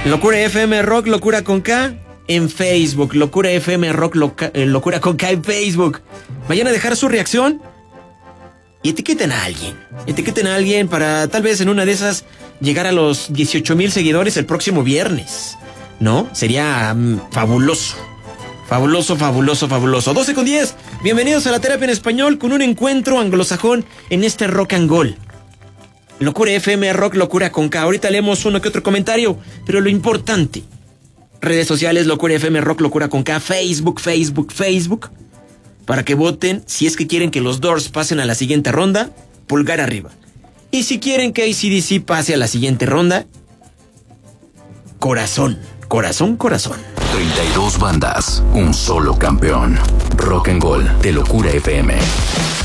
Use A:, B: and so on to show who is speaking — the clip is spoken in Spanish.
A: Locura FM Rock, Locura con K en Facebook. Locura FM Rock, Locura con K en Facebook. Vayan a dejar su reacción y etiqueten a alguien. Etiqueten a alguien para tal vez en una de esas llegar a los 18,000 seguidores el próximo viernes, ¿no? Sería fabuloso. Fabuloso, fabuloso, fabuloso. 12:10. Bienvenidos a la terapia en español con un encuentro anglosajón en este rock and roll. Locura FM Rock, Locura con K. Ahorita leemos uno que otro comentario, pero lo importante. Redes sociales, Locura FM Rock, Locura con K. Facebook. Para que voten si es que quieren que los Doors pasen a la siguiente ronda, pulgar arriba. Y si quieren que AC/DC pase a la siguiente ronda, corazón.
B: 32 bandas, un solo campeón. Rock and Roll de Locura FM.